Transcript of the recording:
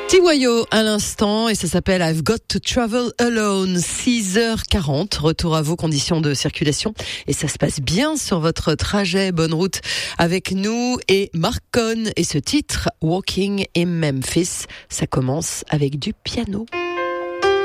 Tiwayo à l'instant et ça s'appelle I've Got to Travel Alone. 6h40, retour à vos conditions de circulation et ça se passe bien sur votre trajet. Bonne route avec nous et Marc Cohn et ce titre Walking in Memphis. Ça commence avec du piano.